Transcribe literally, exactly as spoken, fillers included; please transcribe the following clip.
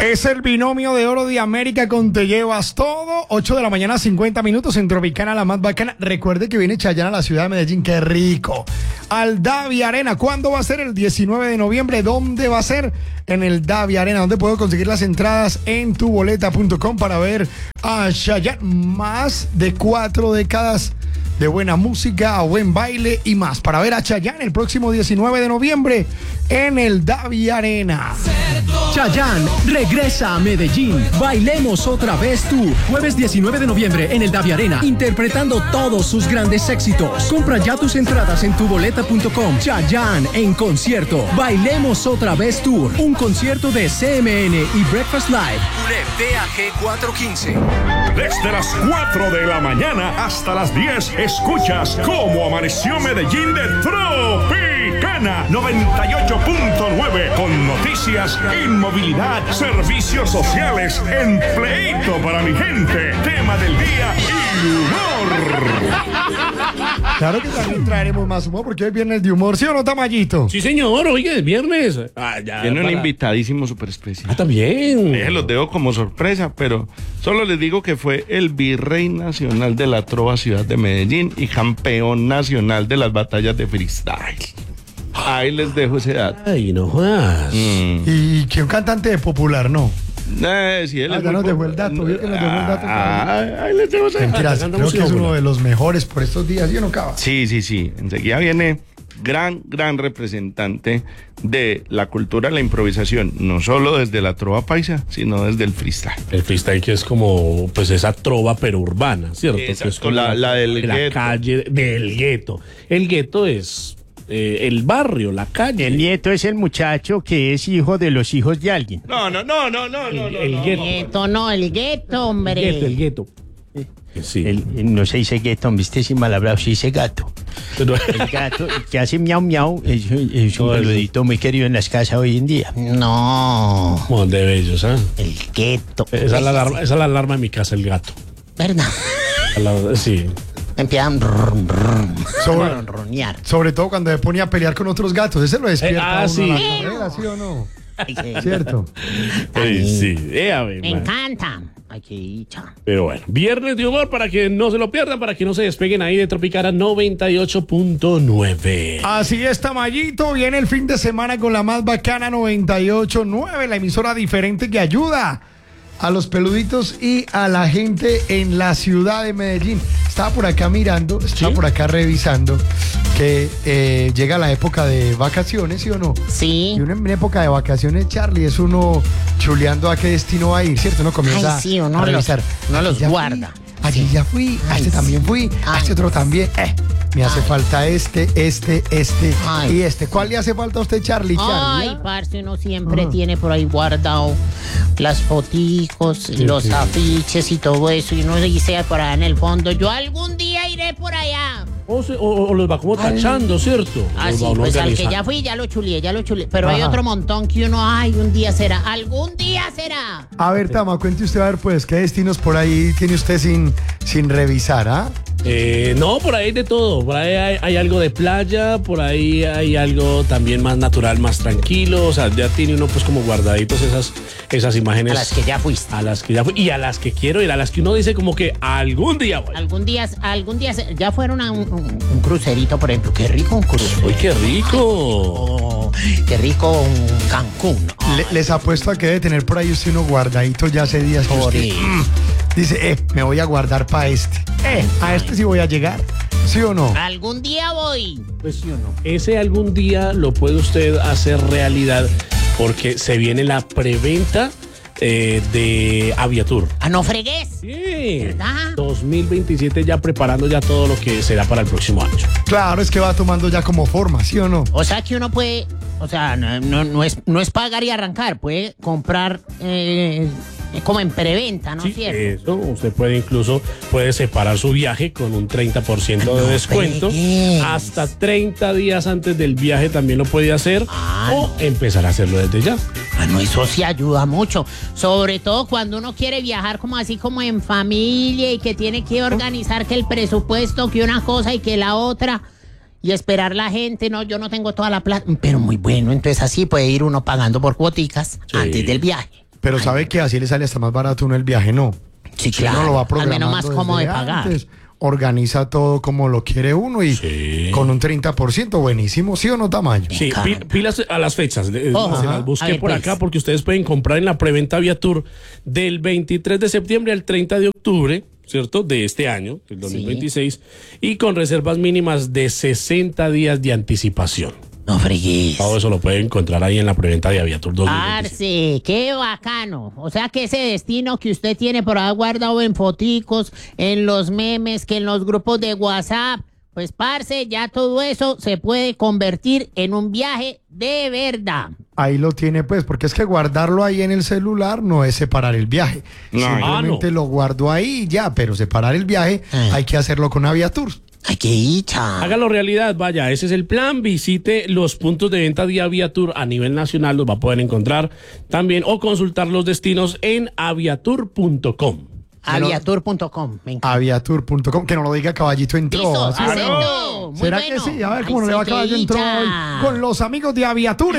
Es el binomio de oro de América con Te Llevas Todo. ocho de la mañana, cincuenta minutos en Tropicana, la más bacana. Recuerde que viene Chayanne a la ciudad de Medellín. ¡Qué rico! Al Davi Arena. ¿Cuándo va a ser? El diecinueve de noviembre. ¿Dónde va a ser? En el Davi Arena. ¿Dónde puedo conseguir las entradas? En tu boleta punto com para ver a Chayanne. Más de cuatro décadas de buena música, buen baile y más. Para ver a Chayanne el próximo diecinueve de noviembre en el Davi Arena. Chayanne regresa a Medellín. Bailemos otra vez tú. Jueves diecinueve de noviembre en el Davi Arena, interpretando todos sus grandes éxitos. Compra ya tus entradas en tu boleta punto com. Chayanne en concierto. Bailemos otra vez Tour. Un concierto de C M N y Breakfast Live. D A G cuatrocientos quince. Desde las cuatro de la mañana hasta las diez, escuchas cómo amaneció Medellín de Tropicana noventa y ocho punto nueve, con noticias, inmovilidad, servicios sociales, empleito para mi gente, tema del día y humor. Claro que también traeremos más humor porque hoy es viernes de humor, ¿sí o no, Tamayito? Sí, señor, oye, es viernes. Ah, ya, Tiene para... un invitadísimo super especial. Ah, también. Eh, los dejo como sorpresa, pero solo les digo que fue el virrey nacional de la trova ciudad de Medellín y campeón nacional de las batallas de freestyle. Ahí les dejo ese dato. Ay, no jodas. Mm. Y que un cantante popular, ¿no? Eh, sí, él Ah, es ya muy nos dejó po- el dato, vio que nos dejó el dato. Ah, ahí les dejo ese dato. Mentiras, cantando creo que música es uno popular. de los mejores por estos días, ¿sí o no, Cava? Sí, sí, sí. Enseguida viene gran, gran representante de la cultura de la improvisación, no solo desde la trova paisa, sino desde el freestyle. El freestyle que es como, pues esa trova pero urbana, ¿cierto? Exacto, Que es como la- la del de la gueto. calle, del gueto. El gueto es eh, el barrio, la calle. El nieto es el muchacho que es hijo de los hijos de alguien. No, no, no, no, no, no, El, no, el no. gueto. Gueto, no, el gueto, hombre. El gueto, el gueto. Sí. El- el- no se dice gueto, viste, sin mal hablado, se dice gato. Pero- El gato que hace miau miau es, es un No, el- peludito muy querido en las casas hoy en día. No, Mon de bellos, ¿ah? el gueto. Esa es la alarma, esa es la alarma de mi casa, el gato. ¿Verdad? La- sí. Empiezan rum, rum, Sobre- a ronronear. Sobre todo cuando se ponía a pelear con otros gatos, ese lo despierta Eh, ah, a uno sí. a la carrera, ¿sí o no? Ay, sí. ¿Cierto? Ey, sí. Eh, a ver, Me man. encanta. Ay, qué dicha. Pero bueno, viernes de humor para que no se lo pierdan, para que no se despeguen ahí de Tropicana noventa y ocho punto nueve. Así es, Tamayito, viene el fin de semana con la más bacana noventa y ocho punto nueve, la emisora diferente que ayuda a los peluditos y a la gente en la ciudad de Medellín. Estaba por acá mirando, estaba ¿Sí? por acá revisando que eh, llega la época de vacaciones, ¿sí o no? Sí. Y uno en época de vacaciones, Charlie, es uno chuleando a qué destino va a ir, ¿cierto? Uno comienza Ay, sí, uno a revisar. los- uno los Aquí ya fui, guarda. Allí Sí. ya fui, a Ay, este sí. también fui, a Ay. este otro también. Eh, me hace Ay. falta este, este, este Ay. y este. ¿Cuál le hace falta a usted, Charlie? Charlie? Ay, parce, uno siempre Ajá. tiene por ahí guardado las foticos, los sí. afiches y todo eso. Y uno dice por allá en el fondo, yo algún día iré por allá. O, se- o- o los va como tachando, ¿cierto? Ah, Los sí, va uno pues al que organizando. ya fui, ya lo chulié, ya lo chulié. Pero hay Ajá. otro montón que uno, ay, un día será, algún día será. A ver, Tama, cuente usted a ver, pues, qué destinos por ahí tiene usted sin, sin revisar, ¿ah? Eh, no, por ahí de todo. Por ahí hay, hay algo de playa, por ahí hay algo también más natural, más tranquilo. O sea, ya tiene uno pues como guardaditos esas, esas imágenes. A las que ya fuiste. A las que ya fui. Y a las que quiero ir, a las que uno dice como que algún día voy. Algún día, algún día, se- ya fueron a un, un- un crucerito, por ejemplo. Qué rico un crucero. ¡Uy, qué rico! Oh, qué rico un Cancún. Le- Ay, les apuesto a que debe tener por ahí usted uno guardadito ya hace días que por usted eso. mm, dice, eh, me voy a guardar para este. Eh, a este sí voy a llegar. ¿Sí o no? Algún día voy. Pues ese algún día lo puede usted hacer realidad porque se viene la preventa eh, de Aviatur. Ah, no fregues. Sí. ¿Verdad? dos mil veintisiete ya preparando ya todo lo que será para el próximo año. Claro, es que va tomando ya como forma, ¿sí o no? O sea que uno puede, o sea, no, no, no es, no es pagar y arrancar, puede comprar eh, como en preventa, ¿no es Sí, cierto? eso, usted puede incluso puede separar su viaje con un treinta por ciento de No descuento. fregues. Hasta treinta días antes del viaje también lo puede hacer Ah, o empezar a hacerlo desde ya. Bueno, eso sí ayuda mucho, sobre todo cuando uno quiere viajar como así como en familia y que tiene que organizar que el presupuesto, que una cosa y que la otra y esperar la gente, no, yo no tengo toda la plata, pero muy bueno, entonces así puede ir uno pagando por cuoticas Sí. antes del viaje. Pero sabe que así le sale hasta más barato uno el viaje, ¿no? Sí, Si uno claro. lo va Al programando menos más cómodo de desde pagar. antes, organiza todo como lo quiere uno y Sí. con un treinta por ciento, buenísimo, ¿sí o no, Tamayo? Sí, encanta. pi- pilas a las fechas. eh, Ojo. se las busqué A ver, por pues. acá porque ustedes pueden comprar en la preventa Viatur del veintitrés de septiembre al treinta de octubre, ¿cierto? De este año, el dos mil veintiséis, y con reservas mínimas de sesenta días de anticipación. No fregues. Todo eso lo pueden encontrar ahí en la preventa de Aviatur dos mil veintiséis. Parce, qué bacano. O sea que ese destino que usted tiene por ahí guardado en foticos, en los memes, que en los grupos de WhatsApp, pues parce, ya todo eso se puede convertir en un viaje de verdad. Ahí lo tiene, pues, porque es que guardarlo ahí en el celular no es separar el viaje. No. Simplemente Ah, no. lo guardo ahí y ya, pero separar el viaje Ah. hay que hacerlo con Aviatur. Ay, qué dicha. Hágalo realidad, vaya, ese es el plan. Visite los puntos de venta de Aviatur a nivel nacional, los va a poder encontrar también o consultar los destinos en aviatur punto com. Aviatur punto com. Me encanta. Aviatur punto com, que no lo diga Caballito entró. Listo, así. acepto. Muy ¿Será bueno. que sí? A ver cómo Ay, le va sí, Caballo qué entró dicha. hoy con los amigos de Aviatur.